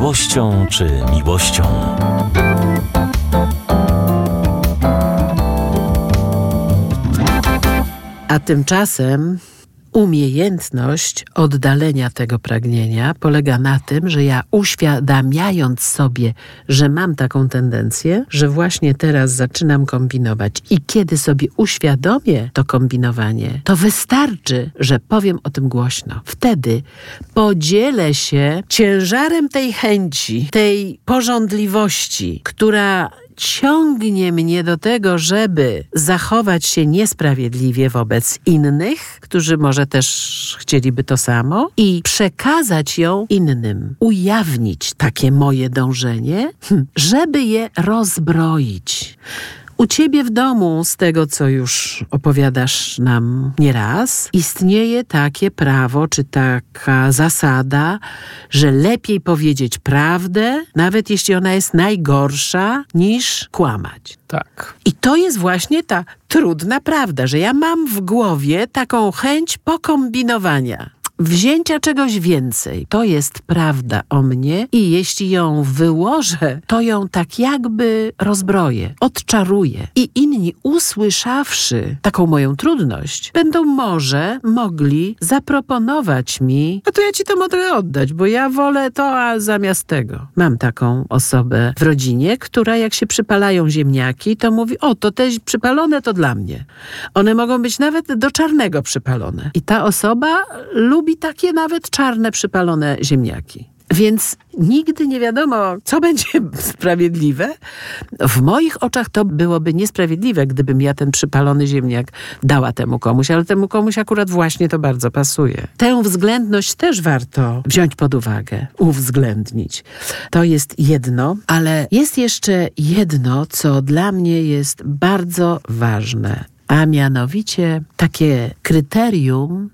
złością czy miłością. A tymczasem umiejętność oddalenia tego pragnienia polega na tym, że ja uświadamiając sobie, że mam taką tendencję, że właśnie teraz zaczynam kombinować i kiedy sobie uświadomię to kombinowanie, to wystarczy, że powiem o tym głośno. Wtedy podzielę się ciężarem tej chęci, tej pożądliwości, która ciągnie mnie do tego, żeby zachować się niesprawiedliwie wobec innych, którzy może też chcieliby to samo, i przekazać ją innym, ujawnić takie moje dążenie, żeby je rozbroić. U ciebie w domu, z tego co już opowiadasz nam nieraz, istnieje takie prawo, czy taka zasada, że lepiej powiedzieć prawdę, nawet jeśli ona jest najgorsza, niż kłamać. Tak. I to jest właśnie ta trudna prawda, że ja mam w głowie taką chęć pokombinowania. Wzięcia czegoś więcej. To jest prawda o mnie i jeśli ją wyłożę, to ją tak jakby rozbroję, odczaruję. I inni, usłyszawszy taką moją trudność, będą może mogli zaproponować mi, a to ja ci to mogę oddać, bo ja wolę to, a zamiast tego. Mam taką osobę w rodzinie, która jak się przypalają ziemniaki, to mówi, o, to te przypalone to dla mnie. One mogą być nawet do czarnego przypalone. I ta osoba lubi takie nawet czarne, przypalone ziemniaki. Więc nigdy nie wiadomo, co będzie sprawiedliwe. W moich oczach to byłoby niesprawiedliwe, gdybym ja ten przypalony ziemniak dała temu komuś, ale temu komuś akurat właśnie to bardzo pasuje. Tę względność też warto wziąć pod uwagę, uwzględnić. To jest jedno, ale jest jeszcze jedno, co dla mnie jest bardzo ważne, a mianowicie takie kryterium,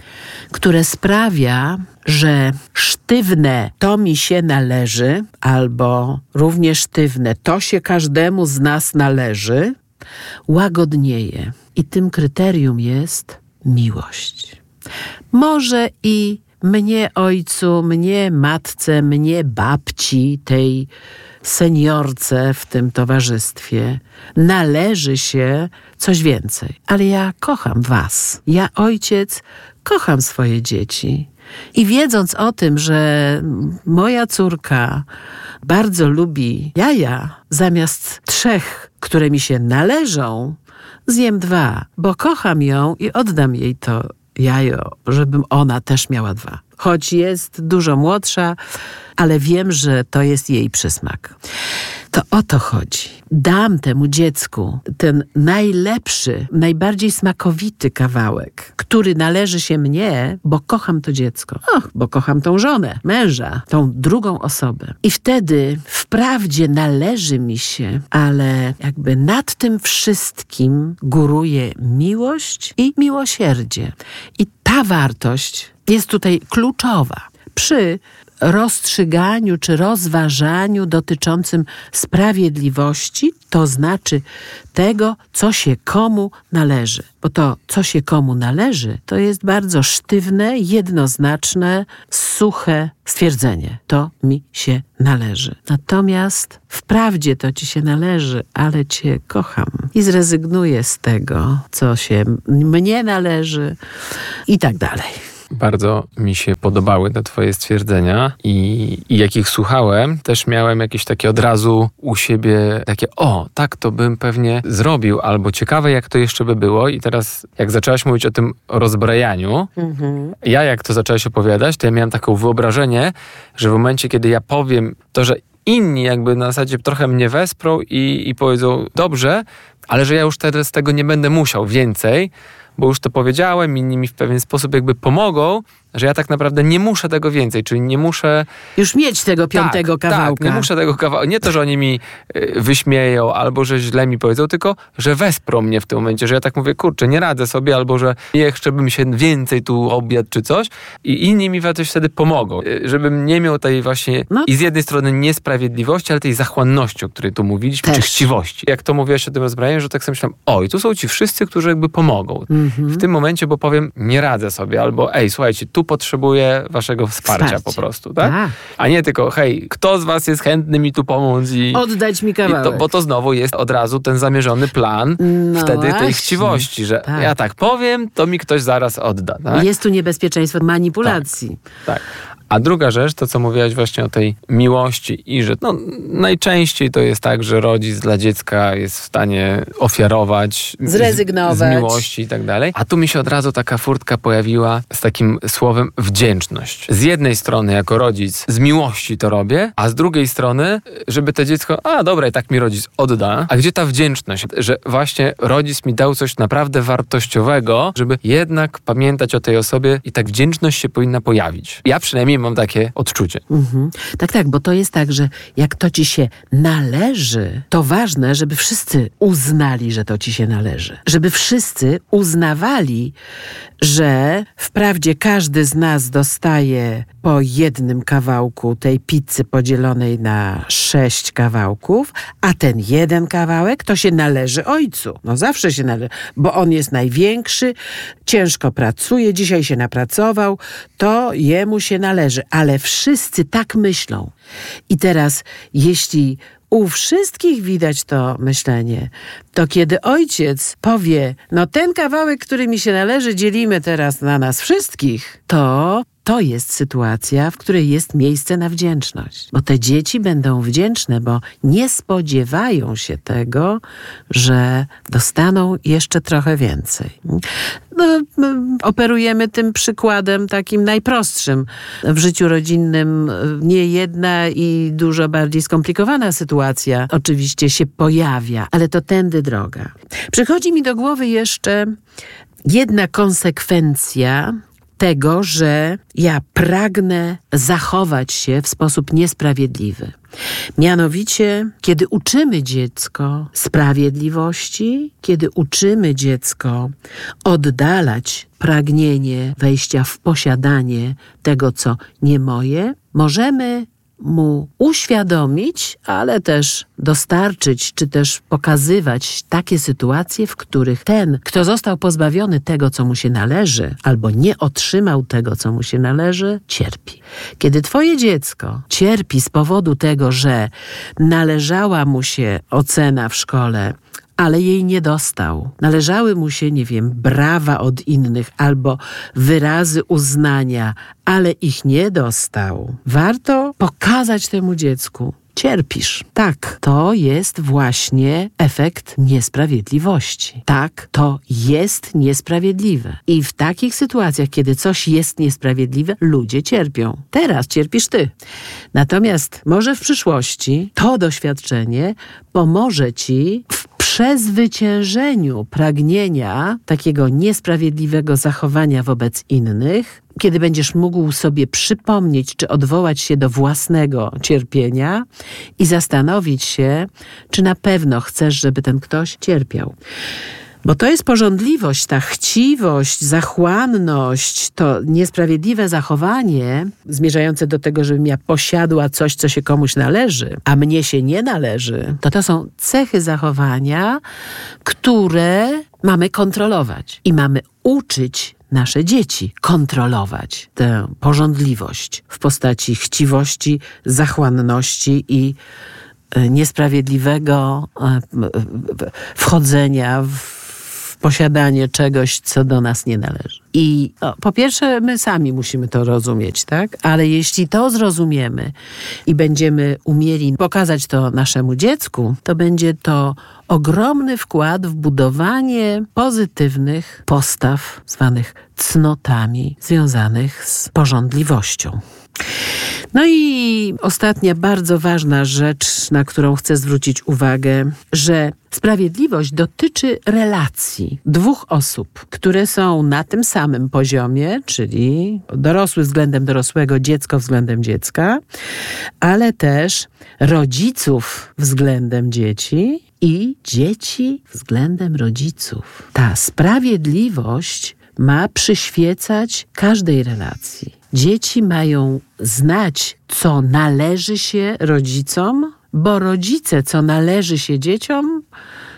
które sprawia, że sztywne to mi się należy, albo równie sztywne to się każdemu z nas należy, łagodnieje. I tym kryterium jest miłość. Może i mnie ojcu, mnie matce, mnie babci, tej seniorce w tym towarzystwie należy się coś więcej. Ale ja kocham was. Ja, ojciec, kocham swoje dzieci. I wiedząc o tym, że moja córka bardzo lubi jaja, zamiast 3, które mi się należą, zjem 2, bo kocham ją i oddam jej to jajo, żebym ona też miała 2. Choć jest dużo młodsza, ale wiem, że to jest jej przysmak. To o to chodzi. Dam temu dziecku ten najlepszy, najbardziej smakowity kawałek, który należy się mnie, bo kocham to dziecko. Bo kocham tą żonę, męża, tą drugą osobę. I wtedy wprawdzie należy mi się, ale jakby nad tym wszystkim góruje miłość i miłosierdzie. I ta wartość jest tutaj kluczowa. Przy rozstrzyganiu czy rozważaniu dotyczącym sprawiedliwości, to znaczy tego, co się komu należy. Bo to, co się komu należy, to jest bardzo sztywne, jednoznaczne, suche stwierdzenie. To mi się należy. Natomiast wprawdzie to ci się należy, ale cię kocham i zrezygnuję z tego, co się mnie należy i tak dalej. Bardzo mi się podobały te twoje stwierdzenia i jak ich słuchałem, też miałem jakieś takie od razu u siebie takie, tak to bym pewnie zrobił, albo ciekawe jak to jeszcze by było. I teraz jak zaczęłaś mówić o tym rozbrajaniu, ja jak to zaczęłaś opowiadać, to ja miałem takie wyobrażenie, że w momencie, kiedy ja powiem to, że inni jakby na zasadzie trochę mnie wesprą i powiedzą, dobrze, ale że ja już teraz tego nie będę musiał więcej, bo już to powiedziałem, inni mi w pewien sposób jakby pomogą, że ja tak naprawdę nie muszę tego więcej, czyli nie muszę... Już mieć tego 5. kawałka. Tak, nie muszę tego kawałka. Nie to, że oni mi wyśmieją, albo że źle mi powiedzą, tylko, że wesprą mnie w tym momencie, że ja tak mówię, kurczę, nie radzę sobie, albo że jeszcze bym się więcej tu obiad czy coś i inni mi coś wtedy pomogą, żebym nie miał tej właśnie i z jednej strony niesprawiedliwości, ale tej zachłanności, o której tu mówiliśmy, czy chciwości. Jak to mówiłaś o tym rozbrajaniu, że tak sobie myślałem, i tu są ci wszyscy, którzy jakby pomogą. W tym momencie, bo powiem, nie radzę sobie, albo słuchajcie, tu tu potrzebuję waszego wsparcia po prostu, tak? A nie tylko, hej, kto z was jest chętny mi tu pomóc i oddać mi kawałek. bo to znowu jest od razu ten zamierzony plan wtedy właśnie. tej chciwości, że ja tak powiem, to mi ktoś zaraz odda. Tak? Jest tu niebezpieczeństwo manipulacji. Tak. A druga rzecz, to co mówiłaś właśnie o tej miłości i że najczęściej to jest tak, że rodzic dla dziecka jest w stanie ofiarować, zrezygnować z miłości i tak dalej. A tu mi się od razu taka furtka pojawiła z takim słowem wdzięczność. Z jednej strony jako rodzic z miłości to robię, a z drugiej strony, żeby to dziecko, dobra, i tak mi rodzic odda. A gdzie ta wdzięczność? Że właśnie rodzic mi dał coś naprawdę wartościowego, żeby jednak pamiętać o tej osobie i tak wdzięczność się powinna pojawić. Ja przynajmniej mam takie odczucie. Tak, bo to jest tak, że jak to ci się należy, to ważne, żeby wszyscy uznali, że to ci się należy. Żeby wszyscy uznawali, że wprawdzie każdy z nas dostaje po jednym kawałku tej pizzy podzielonej na 6 kawałków, a ten jeden kawałek to się należy ojcu. Zawsze się należy, bo on jest największy, ciężko pracuje, dzisiaj się napracował, to jemu się należy. Ale wszyscy tak myślą. I teraz, jeśli u wszystkich widać to myślenie, to kiedy ojciec powie, ten kawałek, który mi się należy, dzielimy teraz na nas wszystkich, to jest sytuacja, w której jest miejsce na wdzięczność. Bo te dzieci będą wdzięczne, bo nie spodziewają się tego, że dostaną jeszcze trochę więcej. Operujemy tym przykładem takim najprostszym. W życiu rodzinnym nie jedna i dużo bardziej skomplikowana sytuacja oczywiście się pojawia, ale to tędy droga. Przychodzi mi do głowy jeszcze jedna konsekwencja tego, że ja pragnę zachować się w sposób niesprawiedliwy. Mianowicie, kiedy uczymy dziecko sprawiedliwości, kiedy uczymy dziecko oddalać pragnienie wejścia w posiadanie tego, co nie moje, możemy mu uświadomić, ale też dostarczyć, czy też pokazywać takie sytuacje, w których ten, kto został pozbawiony tego, co mu się należy, albo nie otrzymał tego, co mu się należy, cierpi. Kiedy twoje dziecko cierpi z powodu tego, że należała mu się ocena w szkole, ale jej nie dostał. Należały mu się, brawa od innych albo wyrazy uznania, ale ich nie dostał. Warto pokazać temu dziecku, cierpisz. Tak, to jest właśnie efekt niesprawiedliwości. Tak, to jest niesprawiedliwe. I w takich sytuacjach, kiedy coś jest niesprawiedliwe, ludzie cierpią. Teraz cierpisz ty. Natomiast może w przyszłości to doświadczenie pomoże ci w przezwyciężeniu pragnienia takiego niesprawiedliwego zachowania wobec innych, kiedy będziesz mógł sobie przypomnieć, czy odwołać się do własnego cierpienia i zastanowić się, czy na pewno chcesz, żeby ten ktoś cierpiał. Bo to jest pożądliwość, ta chciwość, zachłanność, to niesprawiedliwe zachowanie zmierzające do tego, żebym ja posiadła coś, co się komuś należy, a mnie się nie należy. To są cechy zachowania, które mamy kontrolować i mamy uczyć nasze dzieci kontrolować tę pożądliwość w postaci chciwości, zachłanności i niesprawiedliwego wchodzenia w posiadanie czegoś, co do nas nie należy. I po pierwsze, my sami musimy to rozumieć, tak? Ale jeśli to zrozumiemy i będziemy umieli pokazać to naszemu dziecku, to będzie to ogromny wkład w budowanie pozytywnych postaw, zwanych cnotami, związanych z pożądliwością. No i ostatnia bardzo ważna rzecz, na którą chcę zwrócić uwagę, że sprawiedliwość dotyczy relacji dwóch osób, które są na tym samym poziomie, czyli dorosły względem dorosłego, dziecko względem dziecka, ale też rodziców względem dzieci i dzieci względem rodziców. Ta sprawiedliwość ma przyświecać każdej relacji. Dzieci mają znać, co należy się rodzicom, bo rodzice, co należy się dzieciom,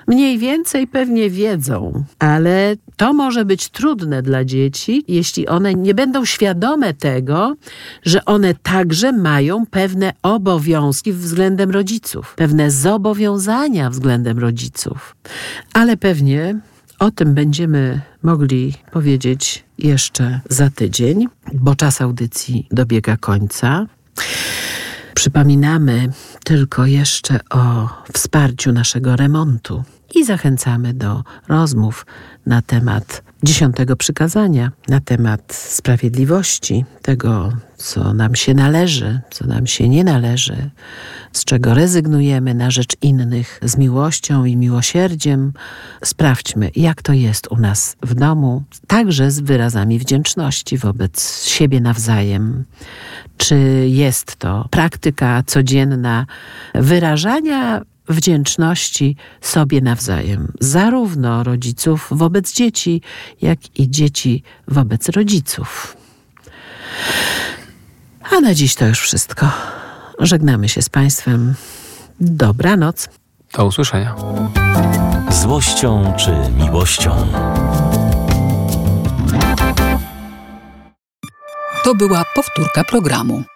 mniej więcej pewnie wiedzą, ale to może być trudne dla dzieci, jeśli one nie będą świadome tego, że one także mają pewne obowiązki względem rodziców, pewne zobowiązania względem rodziców. Ale pewnie o tym będziemy mogli powiedzieć jeszcze za tydzień, bo czas audycji dobiega końca. Przypominamy tylko jeszcze o wsparciu naszego remontu i zachęcamy do rozmów na temat 10. przykazania, na temat sprawiedliwości, tego, co nam się należy, co nam się nie należy, z czego rezygnujemy na rzecz innych, z miłością i miłosierdziem. Sprawdźmy, jak to jest u nas w domu, także z wyrazami wdzięczności wobec siebie nawzajem. Czy jest to praktyka codzienna wyrażania wdzięczności sobie nawzajem, zarówno rodziców wobec dzieci, jak i dzieci wobec rodziców. A na dziś to już wszystko. Żegnamy się z Państwem. Dobranoc. Do usłyszenia. Złością czy miłością? To była powtórka programu.